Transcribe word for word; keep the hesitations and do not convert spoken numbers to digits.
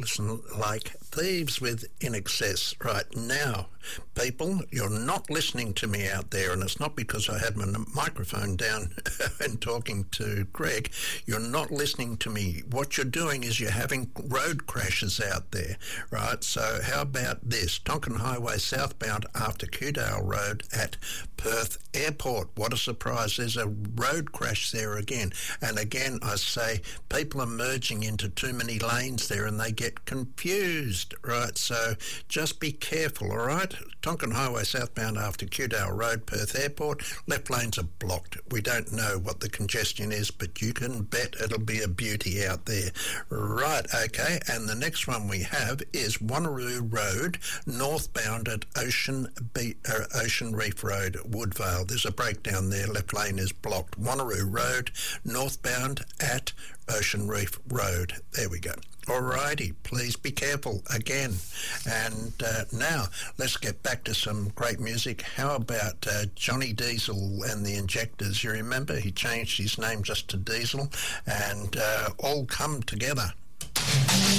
listen like thieves with In Excess right now. People, you're not listening to me out there, and it's not because I had my microphone down and talking to Greg. You're not listening to me. What you're doing is you're having road crashes out there, right? So how about this? Tonkin Highway southbound after Kewdale Road at Perth Airport. What a surprise. There's a road crash there again. And again, I say people are merging into too many lanes there and they get confused, right? So just be careful, all right? Tonkin Highway southbound after Kewdale Road, Perth Airport. Left lanes are blocked. We don't know what the congestion is, but you can bet it'll be a beauty out there. Right, okay. And the next one we have is Wanneroo Road, northbound at Ocean Be- uh, Ocean Reef Road, Woodvale. There's a breakdown there. Left lane is blocked. Wanneroo Road, northbound at Ocean Reef Road. There we go. Alrighty, please be careful again. And uh, now let's get back to some great music. How about uh, Johnny Diesel and the Injectors? You remember he changed his name just to Diesel, and uh, all come together.